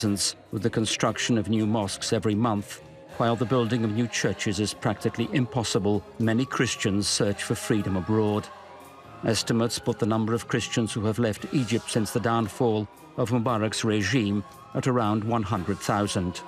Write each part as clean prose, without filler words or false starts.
with the construction of new mosques every month. While the building of new churches is practically impossible, many Christians search for freedom abroad. Estimates put the number of Christians who have left Egypt since the downfall of Mubarak's regime at around 100,000.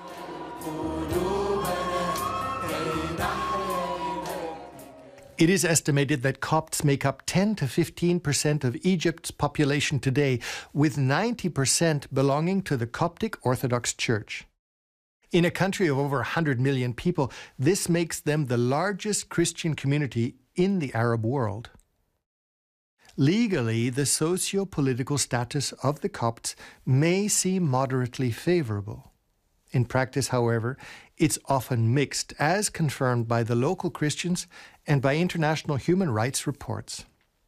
It is estimated that Copts make up 10 to 15% of Egypt's population today, with 90% belonging to the Coptic Orthodox Church. In a country of over 100 million people, this makes them the largest Christian community in the Arab world. Legally, the socio-political status of the Copts may seem moderately favorable. In practice, however, it's often mixed, as confirmed by the local Christians and by international human rights reports.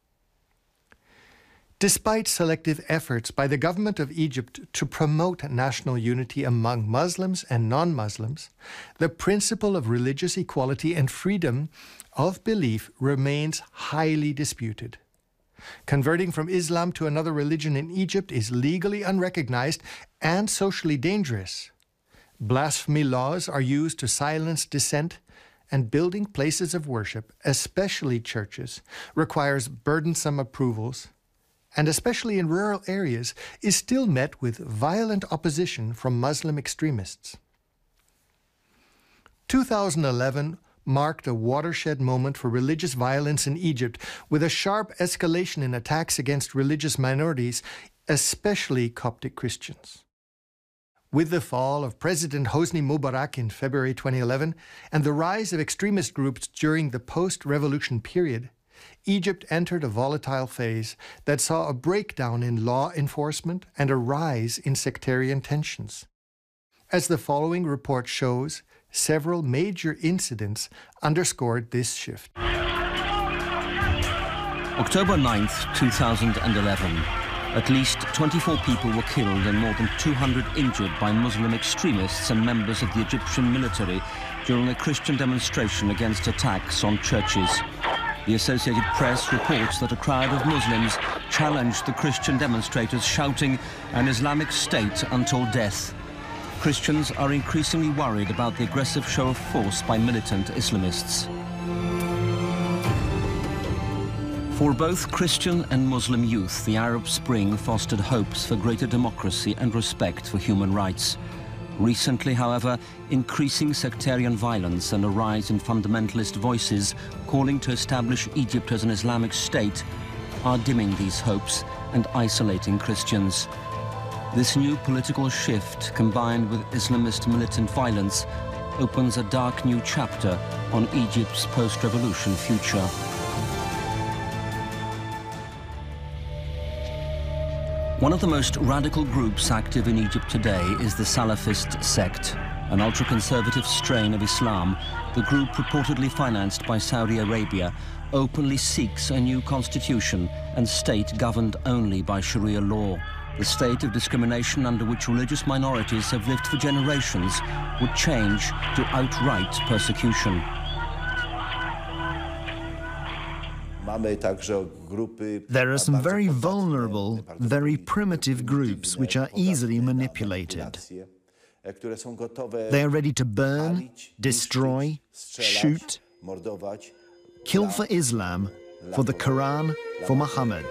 Despite selective efforts by the government of Egypt to promote national unity among Muslims and non-Muslims, the principle of religious equality and freedom of belief remains highly disputed. Converting from Islam to another religion in Egypt is legally unrecognized and socially dangerous. Blasphemy laws are used to silence dissent, and building places of worship, especially churches, requires burdensome approvals, and especially in rural areas, is still met with violent opposition from Muslim extremists. 2011 marked a watershed moment for religious violence in Egypt, with a sharp escalation in attacks against religious minorities, especially Coptic Christians. With the fall of President Hosni Mubarak in February 2011 and the rise of extremist groups during the post-revolution period, Egypt entered a volatile phase that saw a breakdown in law enforcement and a rise in sectarian tensions. As the following report shows, several major incidents underscored this shift. October 9th, 2011. At least 24 people were killed and more than 200 injured by Muslim extremists and members of the Egyptian military during a Christian demonstration against attacks on churches. The Associated Press reports that a crowd of Muslims challenged the Christian demonstrators, shouting, "An Islamic State until death." Christians are increasingly worried about the aggressive show of force by militant Islamists. For both Christian and Muslim youth, the Arab Spring fostered hopes for greater democracy and respect for human rights. Recently, however, increasing sectarian violence and a rise in fundamentalist voices calling to establish Egypt as an Islamic state are dimming these hopes and isolating Christians. This new political shift, combined with Islamist militant violence, opens a dark new chapter on Egypt's post-revolution future. One of the most radical groups active in Egypt today is the Salafist sect, an ultra-conservative strain of Islam. The group, reportedly financed by Saudi Arabia, openly seeks a new constitution and state governed only by Sharia law. The state of discrimination under which religious minorities have lived for generations would change to outright persecution. There are some very vulnerable, very primitive groups which are easily manipulated. They are ready to burn, destroy, shoot, kill for Islam, for the Quran, for Muhammad.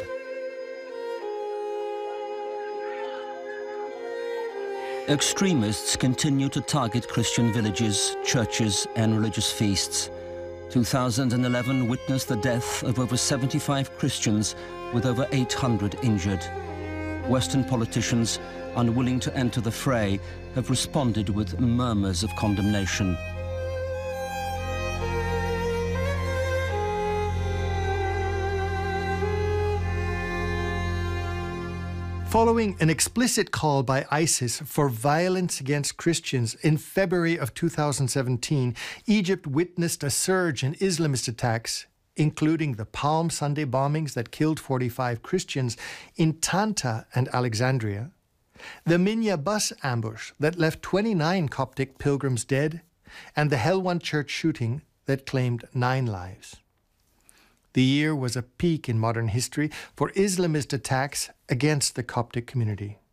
Extremists continue to target Christian villages, churches, and religious feasts. 2011 witnessed the death of over 75 Christians, with over 800 injured. Western politicians, unwilling to enter the fray, have responded with murmurs of condemnation. Following an explicit call by ISIS for violence against Christians in February of 2017, Egypt witnessed a surge in Islamist attacks, including the Palm Sunday bombings that killed 45 Christians in Tanta and Alexandria, the Minya bus ambush that left 29 Coptic pilgrims dead, and the Helwan church shooting that claimed 9 lives. The year was a peak in modern history for Islamist attacks against the Coptic community.